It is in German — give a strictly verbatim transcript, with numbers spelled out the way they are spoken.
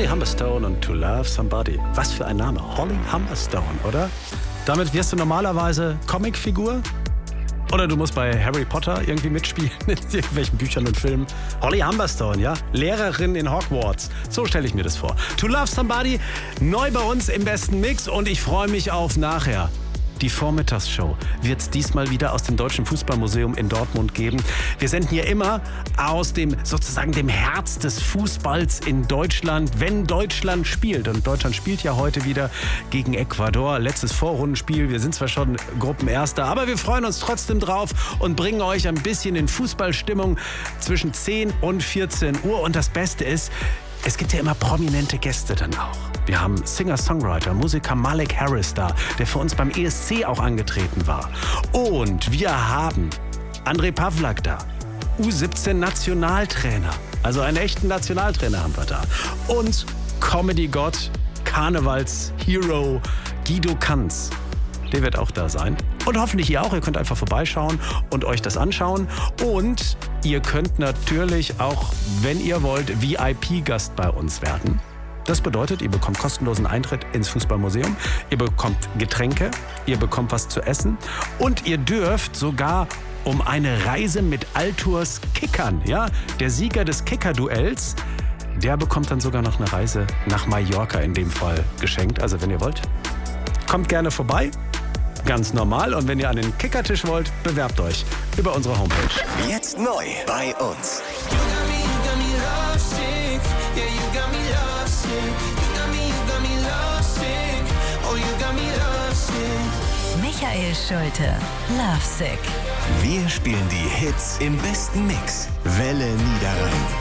Holly Humberstone und To Love Somebody. Was für ein Name. Holly Humberstone, oder? Damit wirst du normalerweise Comicfigur. Oder du musst bei Harry Potter irgendwie mitspielen in irgendwelchen Büchern und Filmen. Holly Humberstone, ja? Lehrerin in Hogwarts. So stelle ich mir das vor. To Love Somebody, neu bei uns im besten Mix. Und ich freue mich auf nachher. Die Vormittagsshow wird es diesmal wieder aus dem Deutschen Fußballmuseum in Dortmund geben. Wir senden hier immer aus dem, sozusagen dem Herz des Fußballs in Deutschland, wenn Deutschland spielt. Und Deutschland spielt ja heute wieder gegen Ecuador. Letztes Vorrundenspiel. Wir sind zwar schon Gruppenerster, aber wir freuen uns trotzdem drauf und bringen euch ein bisschen in Fußballstimmung zwischen zehn und vierzehn Uhr. Und das Beste ist, es gibt ja immer prominente Gäste dann auch. Wir haben Singer-Songwriter, Musiker Malik Harris da, der für uns beim E S C auch angetreten war. Und wir haben André Pavlak da, U siebzehn Nationaltrainer. Also einen echten Nationaltrainer haben wir da. Und Comedy-Gott, Karnevals-Hero Guido Kanz. Der wird auch da sein. Und hoffentlich ihr auch. Ihr könnt einfach vorbeischauen und euch das anschauen. Und ihr könnt natürlich auch, wenn ihr wollt, V I P-Gast bei uns werden. Das bedeutet, ihr bekommt kostenlosen Eintritt ins Fußballmuseum. Ihr bekommt Getränke, ihr bekommt was zu essen. Und ihr dürft sogar um eine Reise mit Altours Kickern, ja, der Sieger des Kicker-Duells, der bekommt dann sogar noch eine Reise nach Mallorca in dem Fall geschenkt. Also wenn ihr wollt, kommt gerne vorbei. Ganz normal. Und wenn ihr an den Kickertisch wollt, bewerbt euch über unsere Homepage. Jetzt neu bei uns. Michael Schulte, Lovesick. Wir spielen die Hits im besten Mix. Welle Niederrhein.